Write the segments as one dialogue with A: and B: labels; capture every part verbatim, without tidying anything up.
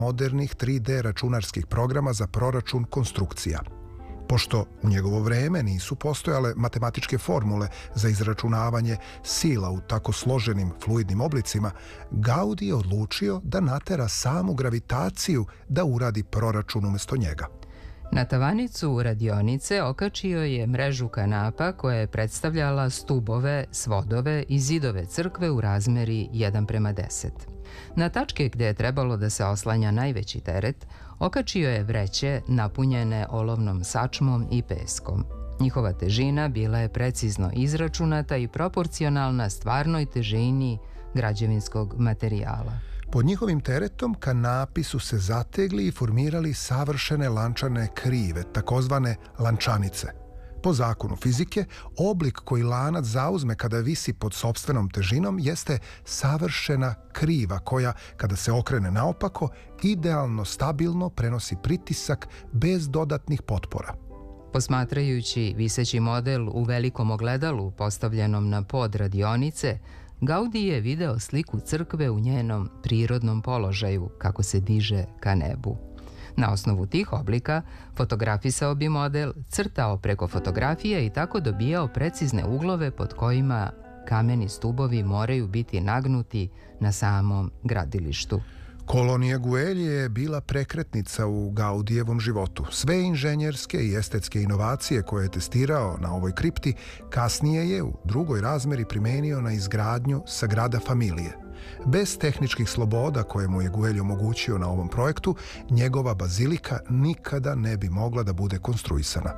A: modernih tri de računarskih programa za proračun konstrukcija. Pošto u njegovo vreme nisu postojale matematičke formule za izračunavanje sila u tako složenim fluidnim oblicima, Gaudi je odlučio da natera samu gravitaciju da uradi proračun umjesto njega.
B: Na tavanicu radionice okačio je mrežu kanapa koja je predstavljala stubove, svodove i zidove crkve u razmeri jedan prema deset. Na tačke gdje je trebalo da se oslanja najveći teret, okačio je vreće napunjene olovnom sačmom i peskom. Njihova težina bila je precizno izračunata i proporcionalna stvarnoj težini građevinskog materijala.
A: Pod njihovim teretom kanapi su se zategli i formirali savršene lančane krive, takozvane lančanice. Po zakonu fizike, oblik koji lanac zauzme kada visi pod sopstvenom težinom jeste savršena kriva koja, kada se okrene naopako, idealno stabilno prenosi pritisak bez dodatnih potpora.
B: Posmatrajući viseći model u velikom ogledalu postavljenom na pod radionice, Gaudi je video sliku crkve u njenom prirodnom položaju kako se diže ka nebu. Na osnovu tih oblika fotografisao bi model, crtao preko fotografije i tako dobijao precizne uglove pod kojima kameni stubovi moraju biti nagnuti na samom gradilištu.
A: Kolonija Güell je bila prekretnica u Gaudijevom životu. Sve inženjerske i estetske inovacije koje je testirao na ovoj kripti kasnije je u drugoj razmeri primenio na izgradnju Sagrada Familije. Bez tehničkih sloboda koje mu je Güell omogućio na ovom projektu, njegova bazilika nikada ne bi mogla da bude konstruisana.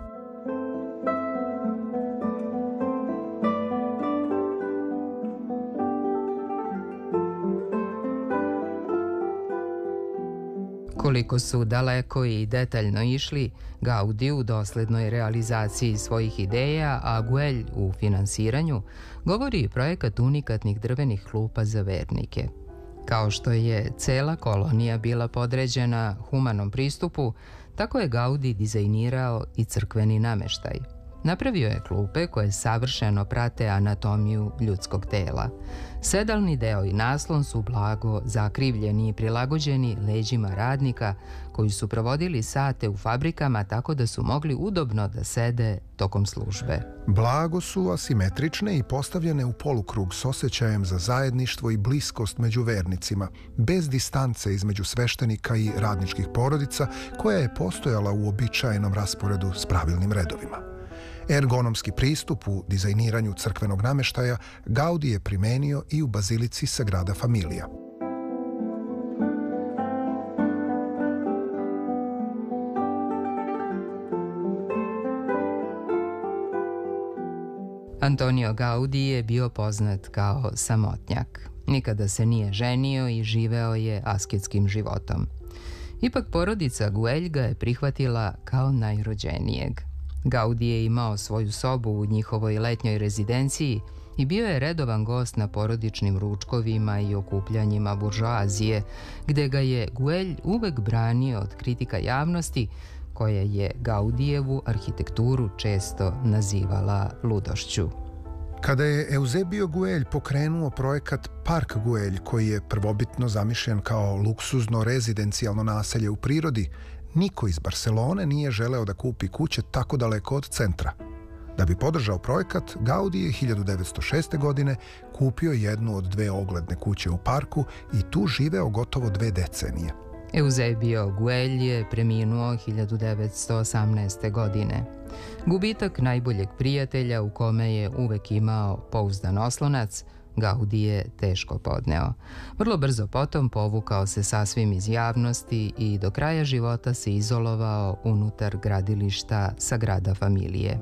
B: Koliko su daleko i detaljno išli Gaudi u doslednoj realizaciji svojih ideja, a Güell u finansiranju, govori i projekat unikatnih drvenih klupa za vernike. Kao što je cela kolonija bila podređena humanom pristupu, tako je Gaudi dizajnirao i crkveni nameštaj. Napravio je klupe koje savršeno prate anatomiju ljudskog tela. Sedalni deo i naslon su blago zakrivljeni i prilagođeni leđima radnika koji su provodili sate u fabrikama tako da su mogli udobno da sede tokom službe.
A: Blago su asimetrične i postavljene u polukrug s osjećajem za zajedništvo i bliskost među vernicima, bez distance između sveštenika i radničkih porodica koja je postojala u uobičajenom rasporedu s pravilnim redovima. Ergonomski pristup u dizajniranju crkvenog nameštaja Gaudi je primenio i u bazilici Sagrada Familija.
B: Antonio Gaudi je bio poznat kao samotnjak. Nikada se nije ženio i živeo je asketskim životom. Ipak porodica Güell ga je prihvatila kao najrođenijeg. Gaudi je imao svoju sobu u njihovoj letnjoj rezidenciji i bio je redovan gost na porodičnim ručkovima i okupljanjima buržoazije, gde ga je Güell uvek branio od kritika javnosti, koja je Gaudijevu arhitekturu često nazivala ludošću.
A: Kada je Eusebio Güell pokrenuo projekat Park Güell, koji je prvobitno zamišljen kao luksuzno rezidencijalno naselje u prirodi, niko iz Barcelone nije želeo da kupi kuće tako daleko od centra. Da bi podržao projekat, Gaudi je hiljadu devetsto šeste. godine kupio jednu od dve ogledne kuće u parku i tu živeo gotovo dve decenije.
B: Eusebio Güell je preminuo hiljadu devetsto osamnaeste. godine. Gubitak najboljeg prijatelja u kome je uvek imao pouzdan oslonac, Gaudi je teško podneo. Vrlo brzo potom povukao se sasvim iz javnosti i do kraja života se izolovao unutar gradilišta Sagrada Familije.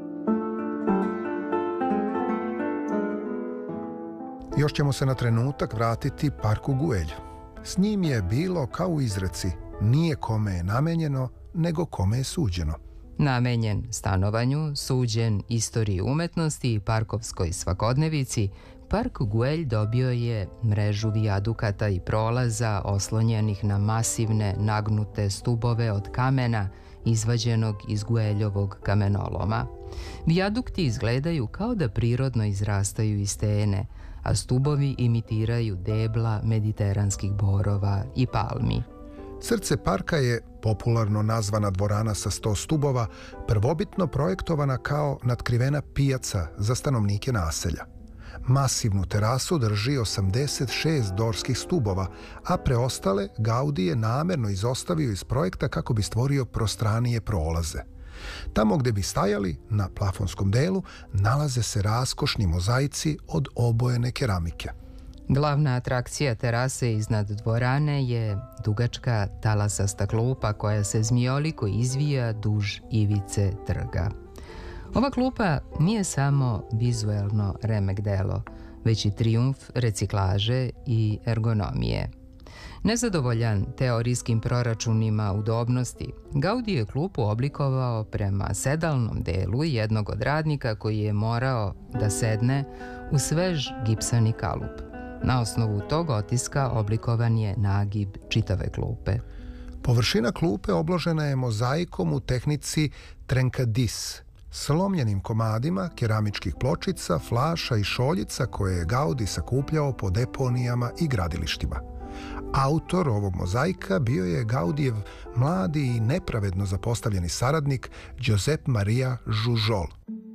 A: Još ćemo se na trenutak vratiti Parku Güell. S njim je bilo kao u izreci, nije kome je namenjeno, nego kome je suđeno.
B: Namenjen stanovanju, suđen istoriji umetnosti i parkovskoj svakodnevici, Park Güell dobio je mrežu vijadukata i prolaza oslonjenih na masivne nagnute stubove od kamena izvađenog iz Güellovog kamenoloma. Vijadukti izgledaju kao da prirodno izrastaju iz stene, a stubovi imitiraju debla mediteranskih borova i palmi.
A: Srce parka je, popularno nazvana dvorana sa sto stubova, prvobitno projektovana kao natkrivena pijaca za stanovnike naselja. Masivnu terasu drži osamdeset šest dorskih stubova, a preostale Gaudi je namerno izostavio iz projekta kako bi stvorio prostranije prolaze. Tamo gde bi stajali, na plafonskom delu, nalaze se raskošni mozaici od obojene keramike.
B: Glavna atrakcija terase iznad dvorane je dugačka talasasta klupa koja se zmijoliko izvija duž ivice trga. Ova klupa nije samo vizuelno remek delo, već i trijumf reciklaže i ergonomije. Nezadovoljan teorijskim proračunima udobnosti, Gaudi je klupu oblikovao prema sedalnom delu jednog od radnika koji je morao da sedne u svež gipsani kalup. Na osnovu tog otiska oblikovan je nagib čitave klupe.
A: Površina klupe obložena je mozaikom u tehnici trenkadis, slomljenim komadima keramičkih pločica, flaša i šoljica koje je Gaudi sakupljao po deponijama i gradilištima. Autor ovog mozaika bio je Gaudijev mladi i nepravedno zapostavljeni saradnik Josep Maria Jujol.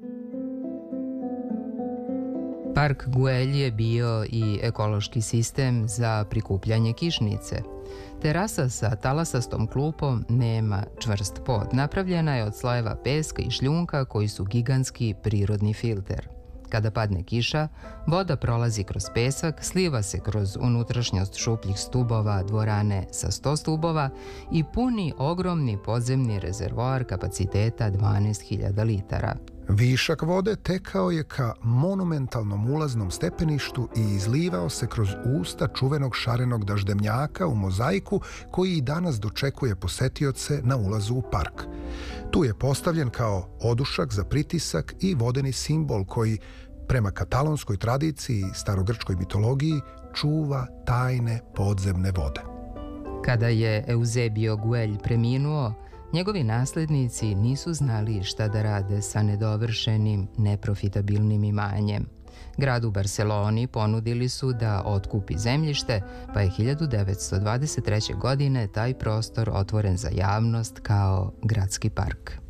B: Park Güell je bio i ekološki sistem za prikupljanje kišnice. Terasa sa talasastom klupom nema čvrst pod. Napravljena je od slojeva peska i šljunka koji su gigantski prirodni filter. Kada padne kiša, voda prolazi kroz pesak, sliva se kroz unutrašnjost šupljih stubova dvorane sa sto stubova i puni ogromni podzemni rezervoar kapaciteta dvanaest hiljada litara.
A: Višak vode tekao je ka monumentalnom ulaznom stepeništu i izlivao se kroz usta čuvenog šarenog daždemnjaka u mozaiku koji i danas dočekuje posetioce na ulazu u park. Tu je postavljen kao odušak za pritisak i vodeni simbol koji, prema katalonskoj tradiciji i starogrčkoj mitologiji, čuva tajne podzemne vode.
B: Kada je Eusebio Güell preminuo, njegovi naslednici nisu znali šta da rade sa nedovršenim, neprofitabilnim imanjem. Gradu Barceloni ponudili su da otkupi zemljište, pa je hiljadu devetsto dvadeset treće. godine taj prostor otvoren za javnost kao gradski park.